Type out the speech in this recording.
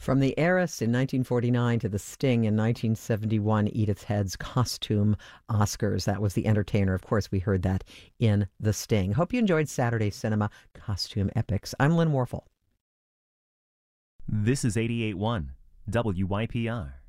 From the Heiress in 1949 to the Sting in 1971, Edith Head's costume Oscars. That was The Entertainer. Of course, we heard that in The Sting. Hope you enjoyed Saturday Cinema Costume Epics. I'm Lynn Warfel. This is 88.1 WYPR.